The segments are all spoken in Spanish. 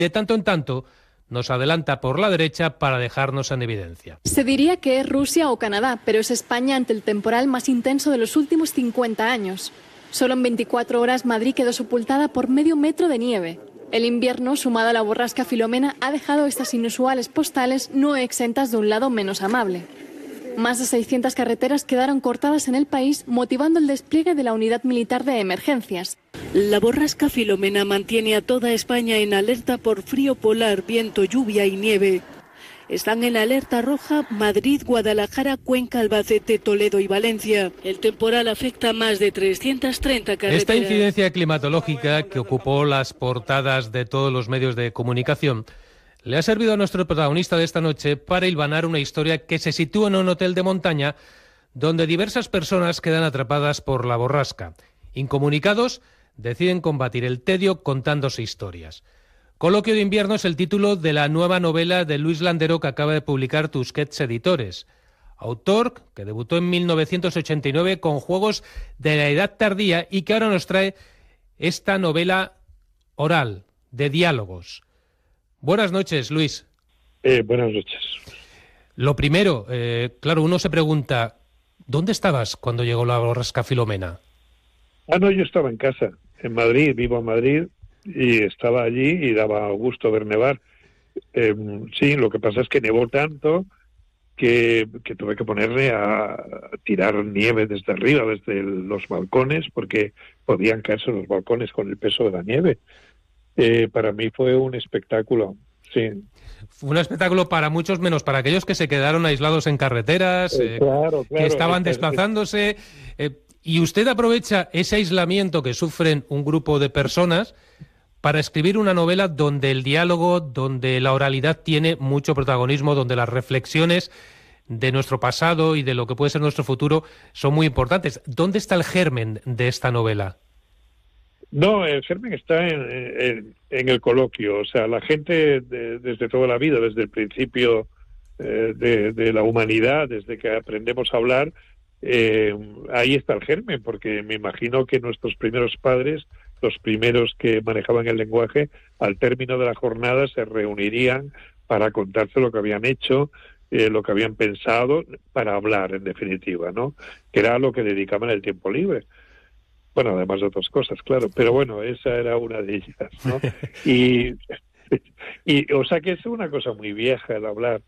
De tanto en tanto, nos adelanta por la derecha para dejarnos en evidencia. Se diría que es Rusia o Canadá, pero es España ante el temporal más intenso de los últimos 50 años. Solo en 24 horas Madrid quedó sepultada por medio metro de nieve. El invierno, sumado a la borrasca Filomena, ha dejado estas inusuales postales no exentas de un lado menos amable. Más de 600 carreteras quedaron cortadas en el país, motivando el despliegue de la unidad militar de emergencias. La borrasca Filomena mantiene a toda España en alerta por frío polar, viento, lluvia y nieve. Están en alerta roja Madrid, Guadalajara, Cuenca, Albacete, Toledo y Valencia. El temporal afecta a más de 330 carreteras. Esta incidencia climatológica que ocupó las portadas de todos los medios de comunicación le ha servido a nuestro protagonista de esta noche para hilvanar una historia que se sitúa en un hotel de montaña donde diversas personas quedan atrapadas por la borrasca. Incomunicados, deciden combatir el tedio contándose historias. Coloquio de invierno es el título de la nueva novela de Luis Landero que acaba de publicar Tusquets Editores. Autor que debutó en 1989 con Juegos de la Edad Tardía y que ahora nos trae esta novela oral, de diálogos. Buenas noches, Luis. Buenas noches. Lo primero, claro, uno se pregunta, ¿dónde estabas cuando llegó la borrasca Filomena? No, yo estaba en casa, en Madrid, vivo en Madrid, y estaba allí y daba gusto ver nevar. Sí, lo que pasa es que nevó tanto que tuve que ponerme a tirar nieve desde arriba, desde los balcones, porque podían caerse los balcones con el peso de la nieve. Para mí fue un espectáculo, sí. Fue un espectáculo para muchos, menos para aquellos que se quedaron aislados en carreteras, claro, que estaban desplazándose. Y usted aprovecha ese aislamiento que sufren un grupo de personas para escribir una novela donde el diálogo, donde la oralidad tiene mucho protagonismo, donde las reflexiones de nuestro pasado y de lo que puede ser nuestro futuro son muy importantes. ¿Dónde está el germen de esta novela? No, el germen está en el coloquio. O sea, la gente desde toda la vida, desde el principio de la humanidad, desde que aprendemos a hablar, ahí está el germen, porque me imagino que nuestros primeros padres, los primeros que manejaban el lenguaje, al término de la jornada se reunirían para contarse lo que habían hecho, lo que habían pensado, para hablar, en definitiva, ¿no? Que era lo que dedicaban el tiempo libre. Bueno, además de otras cosas, claro, pero bueno, esa era una de ellas, ¿no? Y o sea que es una cosa muy vieja el hablar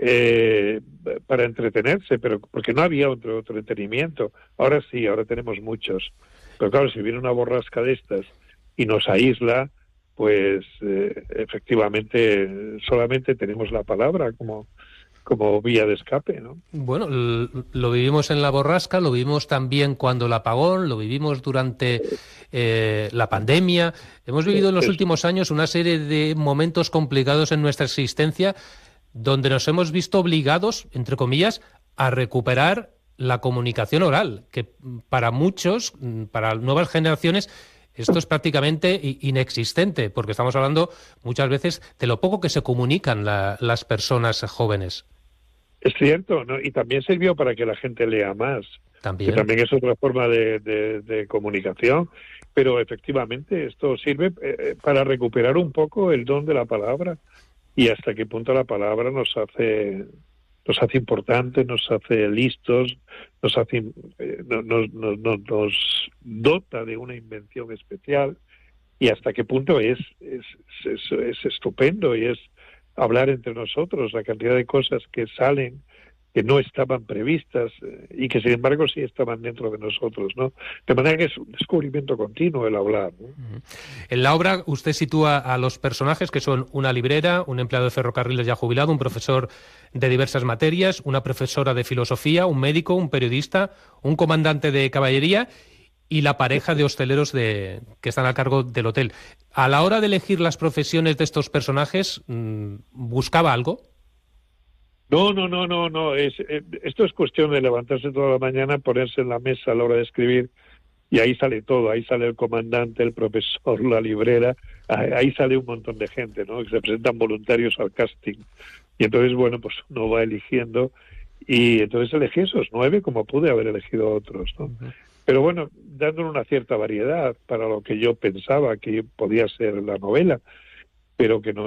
para entretenerse, pero porque no había otro entretenimiento. Ahora sí, ahora tenemos muchos. Pero claro, si viene una borrasca de estas y nos aísla, pues efectivamente solamente tenemos la palabra como vía de escape, ¿no? Bueno, lo vivimos en la borrasca, lo vivimos también cuando el apagón, lo vivimos durante la pandemia. Hemos vivido en los últimos años una serie de momentos complicados en nuestra existencia donde nos hemos visto obligados, entre comillas, a recuperar la comunicación oral, que para muchos, para nuevas generaciones, esto es prácticamente inexistente, porque estamos hablando muchas veces de lo poco que se comunican las personas jóvenes. Es cierto, ¿no? Y también sirvió para que la gente lea más. También. Que también es otra forma de comunicación, pero efectivamente esto sirve para recuperar un poco el don de la palabra y hasta qué punto la palabra nos hace importantes, nos hace listos, nos dota de una invención especial y hasta qué punto es estupendo y es hablar entre nosotros, la cantidad de cosas que salen que no estaban previstas y que sin embargo sí estaban dentro de nosotros, ¿no? De manera que es un descubrimiento continuo el hablar, ¿no? En la obra usted sitúa a los personajes que son una librera, un empleado de ferrocarriles ya jubilado, un profesor de diversas materias, una profesora de filosofía, un médico, un periodista, un comandante de caballería y la pareja de hosteleros que están a cargo del hotel. A la hora de elegir las profesiones de estos personajes, ¿buscaba algo? No. Esto es cuestión de levantarse toda la mañana, ponerse en la mesa a la hora de escribir y ahí sale todo. Ahí sale el comandante, el profesor, la librera, ahí sale un montón de gente, ¿no? Que se presentan voluntarios al casting. Y entonces, bueno, pues uno va eligiendo y entonces elegí esos 9 como pude haber elegido otros, ¿no? Uh-huh. Pero bueno, dándole una cierta variedad para lo que yo pensaba que podía ser la novela. pero que no